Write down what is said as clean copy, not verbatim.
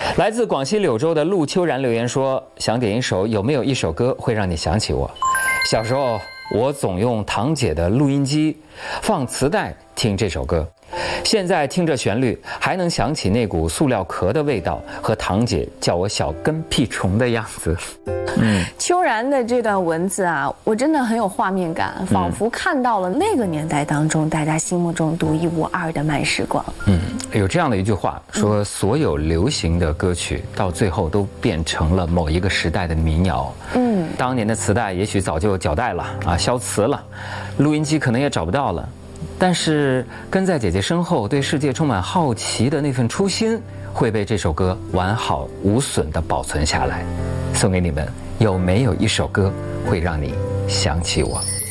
来自广西柳州的陆秋然留言说，想点一首，有没有一首歌会让你想起我？小时候我总用堂姐的录音机放磁带听这首歌，现在听着旋律还能想起那股塑料壳的味道和堂姐叫我小跟屁虫的样子。 秋然的这段文字啊，我真的很有画面感，仿佛看到了那个年代当中大家心目中独一无二的慢时光。 有这样的一句话说，所有流行的歌曲到最后都变成了某一个时代的民谣。当年的磁带也许早就绞带了啊，消磁了，录音机可能也找不到了，但是跟在姐姐身后对世界充满好奇的那份初心会被这首歌完好无损地保存下来。送给你们，有没有一首歌会让你想起我？